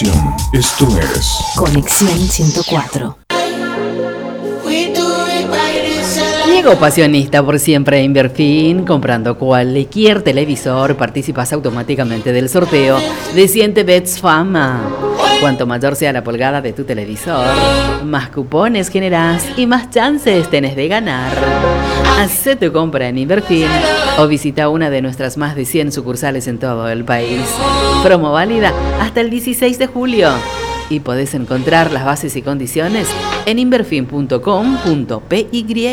conexión. Esto es Conexión 104. Llegó Pasionista por siempre a Inverfin. Comprando cualquier televisor participas automáticamente del sorteo de 100 bets Fama. Cuanto mayor sea la pulgada de tu televisor, más cupones generás y más chances tenés de ganar. Hacé tu compra en Inverfin o visita una de nuestras más de 100 sucursales en todo el país. Promo válida hasta el 16 de julio. Y podés encontrar las bases y condiciones en inverfin.com.py.